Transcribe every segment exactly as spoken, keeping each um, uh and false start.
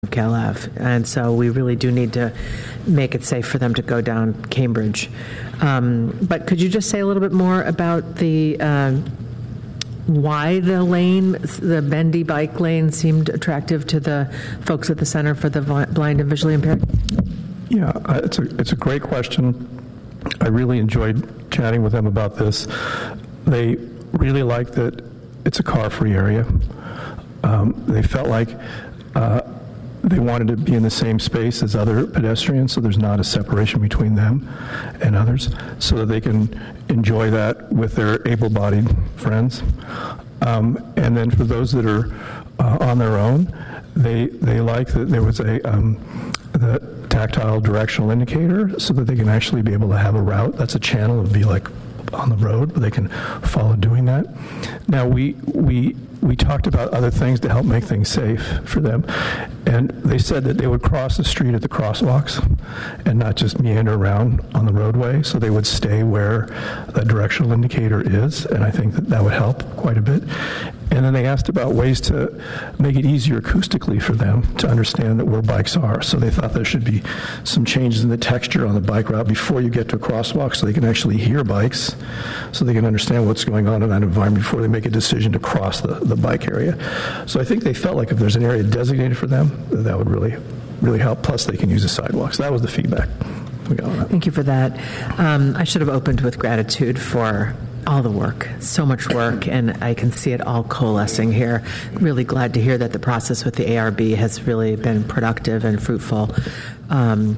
Cal Ave, and so we really do need to make it safe for them to go down Cambridge. Um, but could you just say a little bit more about the uh, why the lane, the bendy bike lane, seemed attractive to the folks at the Center for the Blind and Visually Impaired? Yeah, uh, it's a it's a great question. I really enjoyed chatting with them about this. They really like that it's a car-free area. Um, they felt like uh, they wanted to be in the same space as other pedestrians, so there's not a separation between them and others, so that they can enjoy that with their able-bodied friends. Um, and then for those that are uh, on their own, they they like that there was a um, the tactile directional indicator, so that they can actually be able to have a route. That's a channel. It would be like on the road, but they can follow doing that. Now, we we we talked about other things to help make things safe for them, and they said that they would cross the street at the crosswalks and not just meander around on the roadway, so they would stay where the directional indicator is, and I think that that would help quite a bit. And then they asked about ways to make it easier acoustically for them to understand that where bikes are. So they thought there should be some changes in the texture on the bike route before you get to a crosswalk, so they can actually hear bikes, so they can understand what's going on in that environment before they make a decision to cross the, the bike area. So I think they felt like if there's an area designated for them, that would really, really help. Plus, they can use the sidewalks. That was the feedback we got on that. Thank you for that. Um, I should have opened with gratitude for all the work, so much work, and I can see it all coalescing here. Really glad to hear that the process with the A R B has really been productive and fruitful. Um,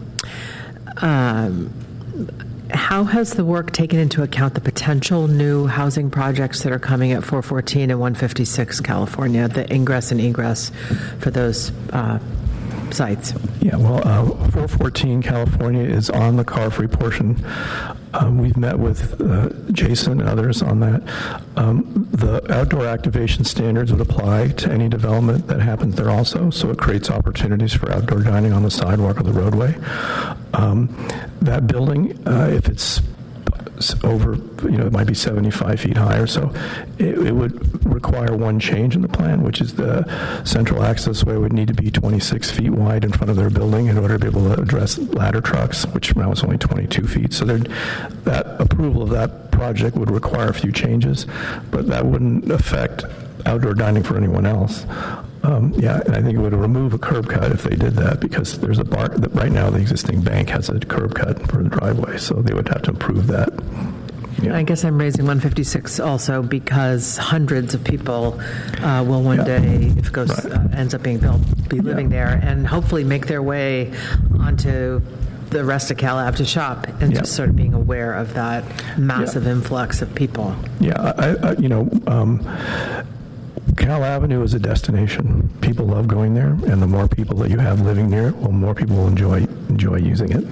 um, how has the work taken into account the potential new housing projects that are coming at four fourteen and one fifty-six California, the ingress and egress for those uh, sites? Yeah, well, uh, four fourteen California is on the car-free portion. Um, we've met with uh, Jason and others on that. Um, the outdoor activation standards would apply to any development that happens there also, so it creates opportunities for outdoor dining on the sidewalk or the roadway. Um, that building, uh, if it's over, you know, it might be seventy-five feet high or so, it, it would require one change in the plan, which is the central access way would need to be twenty-six feet wide in front of their building in order to be able to address ladder trucks, which now is only twenty-two feet. So that approval of that project would require a few changes, but that wouldn't affect outdoor dining for anyone else. Um, yeah, and I think it would remove a curb cut if they did that, because there's a bar that right now the existing bank has a curb cut for the driveway, so they would have to improve that. Yeah. I guess I'm raising one fifty-six also because hundreds of people uh, will one yeah. day, if it goes right. uh, ends up being built, be living yeah. there, and hopefully make their way onto the rest of Cal Ave to shop, and yeah. just sort of being aware of that massive yeah. influx of people. Yeah, I, I, you know. Um, Cal Avenue is a destination. People love going there, and the more people that you have living near it, well, more people will enjoy enjoy using it.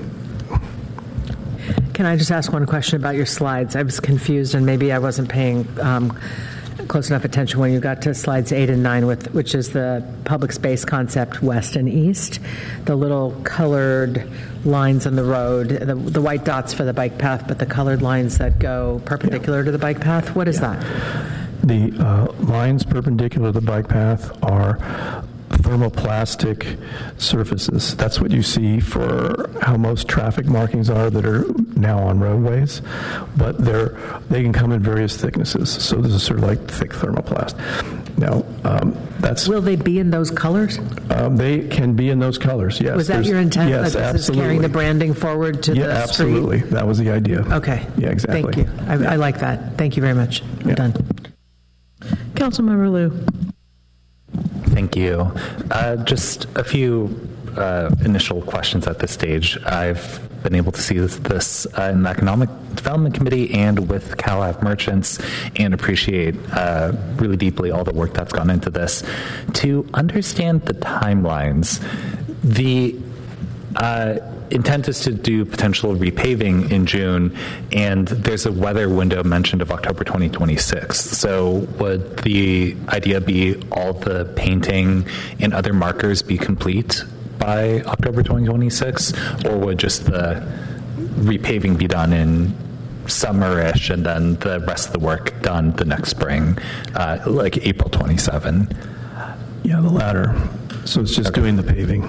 Can I just ask one question about your slides? I was confused, and maybe I wasn't paying um, close enough attention when you got to slides eight and nine, with which is the public space concept west and east. The little colored lines on the road, the, the white dots for the bike path, but the colored lines that go perpendicular yeah. to the bike path. What is yeah. that? The uh, lines perpendicular to the bike path are thermoplastic surfaces. That's what you see for how most traffic markings are that are now on roadways, but they're they can come in various thicknesses. So this is sort of like thick thermoplast. Now, um, that's will they be in those colors? Um, they can be in those colors. Yes. Was that There's, your intent? Yes, like, absolutely. Is carrying the branding forward to yeah, the absolutely. street? That was the idea. Okay. Yeah, exactly. Thank you. I, yeah. I like that. Thank you very much. I'm yeah. done. Councilmember Liu. Thank you. Uh, just a few uh, initial questions at this stage. I've been able to see this, this uh, in the Economic Development Committee and with Cal Ave merchants, and appreciate uh, really deeply all the work that's gone into this. To understand the timelines, the uh, intent is to do potential repaving in June, and there's a weather window mentioned of October twenty twenty-six. So would the idea be all the painting and other markers be complete by October twenty twenty-six, or would just the repaving be done in summer-ish and then the rest of the work done the next spring, uh, like April twenty-seventh? Yeah, the latter. So it's just okay. doing the paving.